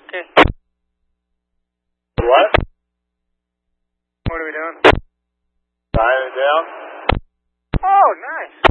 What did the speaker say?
Okay. What? What are we doing? Tying it down. Oh, nice.